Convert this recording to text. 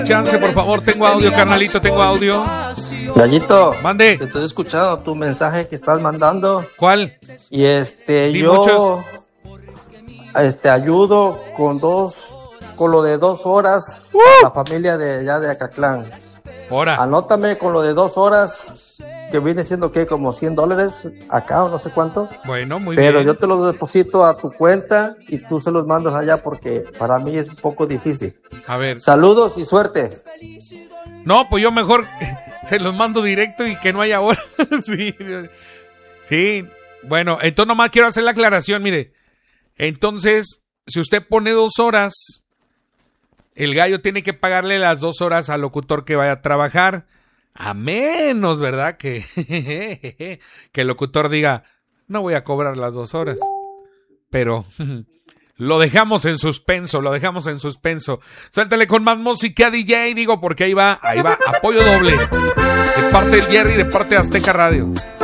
Chance, por favor, tengo audio, carnalito, tengo audio. Gallito, Mande. te estoy escuchando tu mensaje que estás mandando. ¿Cuál? Y muchos. ayudo con lo de 2 horas a la familia de allá de Acatlán. Ahora. Anótame con lo de 2 horas, que viene siendo que como $100 acá o no sé cuánto. Bueno, muy Pero bien. yo te los deposito a tu cuenta y tú se los mandas allá porque para mí es un poco difícil. A ver. Saludos y suerte. No, pues yo mejor se los mando directo y que no haya hora. Sí. Sí. Bueno, entonces nomás quiero hacer la aclaración, mire. Entonces, si usted pone 2 horas, el gallo tiene que pagarle las 2 horas al locutor que vaya a trabajar. A menos, ¿verdad? Que el locutor diga, no voy a cobrar las 2 horas. Pero lo dejamos en suspenso, Suéltale con más música, DJ, digo, porque ahí va, apoyo doble. De parte del Jerry, de parte de Azteca Radio.